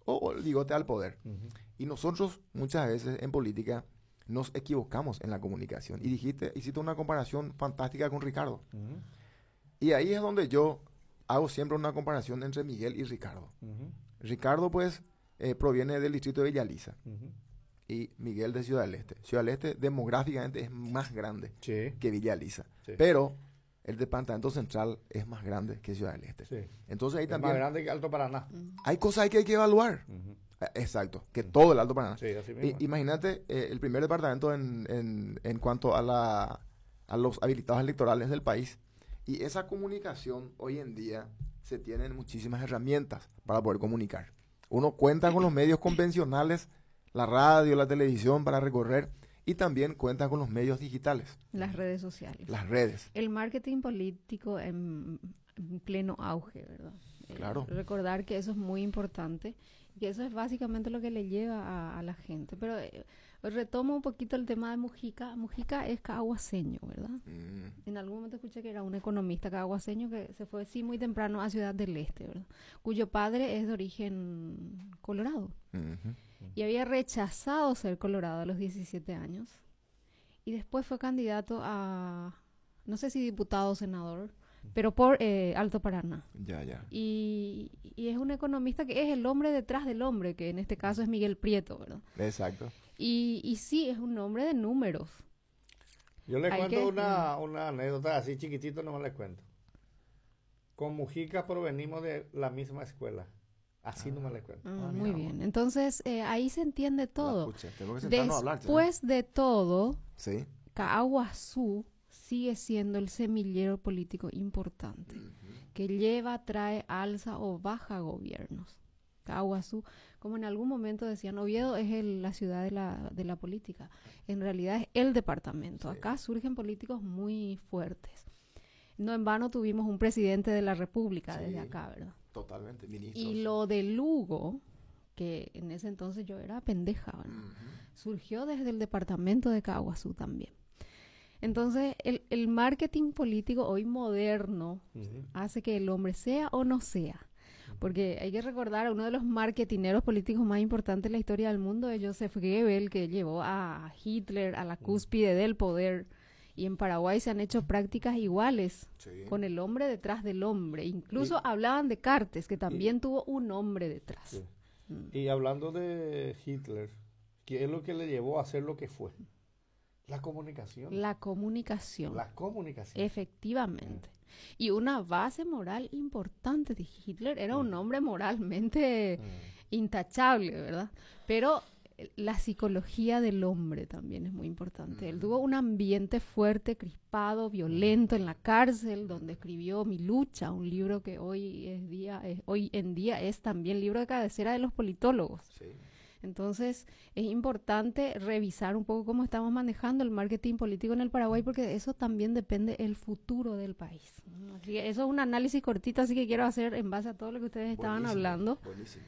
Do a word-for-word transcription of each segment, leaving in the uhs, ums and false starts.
o, o el bigote al poder. Uh-huh. Y nosotros muchas veces en política nos equivocamos en la comunicación. Y dijiste, hiciste una comparación fantástica con Ricardo. Uh-huh. Y ahí es donde yo hago siempre una comparación entre Miguel y Ricardo. Uh-huh. Ricardo, pues, eh, proviene del distrito de Villa Elisa. Uh-huh. Y Miguel de Ciudad del Este. Ciudad del Este demográficamente es más grande sí. que Villa Elisa. Sí. Pero el departamento central es más grande que Ciudad del Este. Sí. Entonces ahí es también... más grande que Alto Paraná. Hay cosas que hay que evaluar. Uh-huh. Exacto, que uh-huh. todo el Alto Paraná. Sí, así mismo. I, imagínate eh, el primer departamento en, en, en cuanto a, la, a los habilitados electorales del país. Y esa comunicación hoy en día se tienen muchísimas herramientas para poder comunicar. Uno cuenta con los medios convencionales, la radio, la televisión para recorrer, y también cuenta con los medios digitales. Las redes sociales. Las redes. El marketing político en, en pleno auge, ¿verdad? Claro. Eh, recordar que eso es muy importante, y que eso es básicamente lo que le lleva a, a la gente. Pero eh, retomo un poquito el tema de Mujica. Mujica es caguaseño, ¿verdad? Mm. En algún momento escuché que era un economista caguaseño que se fue, sí, muy temprano a Ciudad del Este, ¿verdad? Cuyo padre es de origen colorado. Uh-huh. Y había rechazado ser colorado a los diecisiete años. Y después fue candidato a, no sé si diputado o senador, pero por eh, Alto Paraná. Ya, ya. Y, y es un economista que es el hombre detrás del hombre, que en este caso es Miguel Prieto, ¿verdad? Exacto. Y, y sí, es un hombre de números. Yo le Hay cuento que, una, una anécdota así chiquitito, no me la cuento. Con Mujica provenimos de la misma escuela. Así ah, no me la cuento. Ah, muy bien. Amor. Entonces, eh, ahí se entiende todo. Tengo que sentarnos a hablar. Después de todo, ¿sí? Caaguazú sigue siendo el semillero político importante, uh-huh. que lleva, trae, alza o baja gobiernos. Caaguazú, como en algún momento decían, Oviedo es el, la ciudad de la, de la política. En realidad es el departamento. Sí. Acá surgen políticos muy fuertes. No en vano tuvimos un presidente de la República sí. desde acá, ¿verdad? Totalmente, ministros. Y lo de Lugo, que en ese entonces yo era pendeja, ¿verdad? Uh-huh. Surgió desde el departamento de Caaguazú también. Entonces, el, el marketing político hoy moderno uh-huh. hace que el hombre sea o no sea. Porque hay que recordar a uno de los marketineros políticos más importantes en la historia del mundo, es Joseph Goebbels, que llevó a Hitler a la cúspide del poder. Y en Paraguay se han hecho prácticas iguales, sí. con el hombre detrás del hombre. Incluso y, hablaban de Cartes, que también y, tuvo un hombre detrás. Sí. Mm. Y hablando de Hitler, ¿qué es lo que le llevó a ser lo que fue? La comunicación. La comunicación. La comunicación. Efectivamente. Mm. Y una base moral importante de Hitler. Era mm. un hombre moralmente mm. intachable, ¿verdad? Pero la psicología del hombre también es muy importante. Mm. Él tuvo un ambiente fuerte, crispado, violento en la cárcel, donde escribió Mi lucha, un libro que hoy, es día, es, hoy en día es también libro de cabecera de los politólogos. Sí. Entonces, es importante revisar un poco cómo estamos manejando el marketing político en el Paraguay, porque de eso también depende el futuro del país. Así que eso es un análisis cortito, así que quiero hacer en base a todo lo que ustedes estaban buenísimo, hablando. Buenísimo.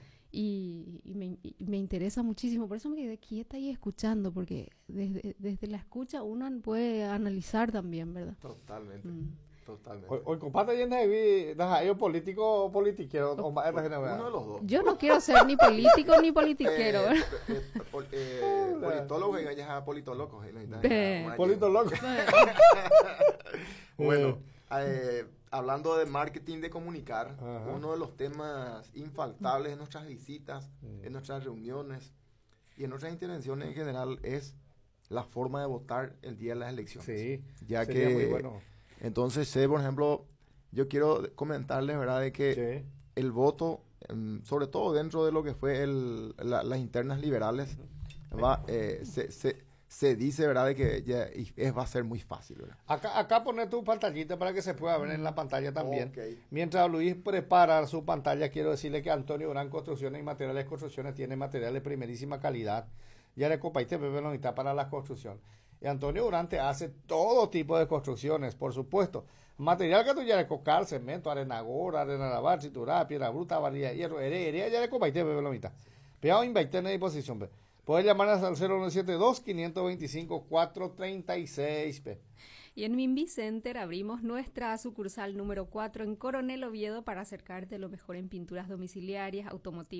Y, y, me, y me interesa muchísimo, por eso me quedé quieta y escuchando, porque desde, desde la escucha uno puede analizar también, ¿verdad? Totalmente. Mm. Totalmente. Hoy compadre llena de vida, yo político politiquero, o uno de los dos. Yo no quiero ser ni político ni politiquero. Eh, eh, eh, eh, politólogo y ya politólogos. Politólogos. Bueno, eh, hablando de marketing de comunicar, ajá. uno de los temas infaltables en nuestras visitas, mm. en nuestras reuniones y en nuestras intervenciones en general es la forma de votar el día de las elecciones. Sí, ya sería que muy bueno. Entonces, sé, por ejemplo, yo quiero comentarles, ¿verdad?, de que sí. el voto, um, sobre todo dentro de lo que fue el, la, las internas liberales, va, eh, se, se, se dice, ¿verdad?, de que ya es, va a ser muy fácil, ¿verdad? Acá, acá poner tu pantallita para que se pueda ver en la pantalla también. Okay. Mientras Luis prepara su pantalla, quiero decirle que Antonio Durán Construcciones y Materiales de Construcciones tiene materiales de primerísima calidad. Ya le compartiste para la construcción. Y Antonio Durante hace todo tipo de construcciones, por supuesto. Material que tú ya le cocar, cemento, arena gorda, arena lavar, triturada, piedra bruta, varilla, hierro, heredia, ya le compartiste, bebé, la mitad. Pero invitar en disposición, pe. Puedes llamarnos al cero nueve siete dos, cinco dos cinco, cuatro tres seis, pe. Y en Minvi Center abrimos nuestra sucursal número cuatro en Coronel Oviedo para acercarte lo mejor en pinturas domiciliarias, automotivas.